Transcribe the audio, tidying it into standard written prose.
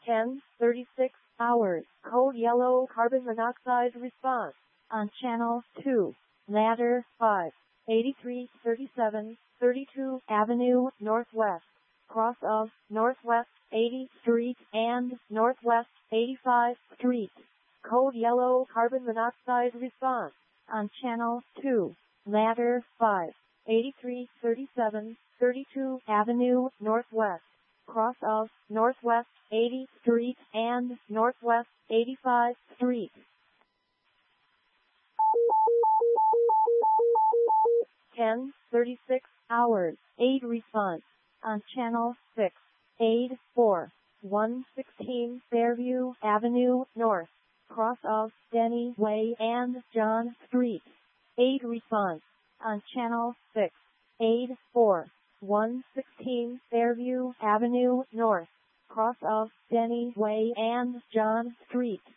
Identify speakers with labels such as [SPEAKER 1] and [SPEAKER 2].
[SPEAKER 1] 10:36 hours. Code yellow carbon monoxide response on channel 2. Ladder 5. 8337 32 Avenue Northwest. Cross of Northwest 80th Street and Northwest 85th Street. Code yellow carbon monoxide response on channel 2. Ladder 5. 8337 32 Avenue Northwest. Cross of Northwest 80th Street and Northwest 85th Street. 10:36 hours. Aid response on channel 6. Aid 4. 116 Fairview Avenue North. Cross of Denny Way and John Street. Aid response on channel 6. Aid 4. 116 Fairview Avenue North. Cross of Denny Way and John Street.